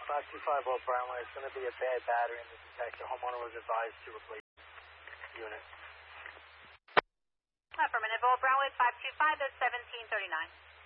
525 Old Brownway. It's going to be a bad battery in the detector. Homeowner was advised to replace the unit. Affirmative. Old Brownway 525 is 1739.